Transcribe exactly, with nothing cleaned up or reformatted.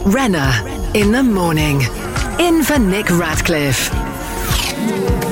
Renner in the morning. In for Nick Radcliffe.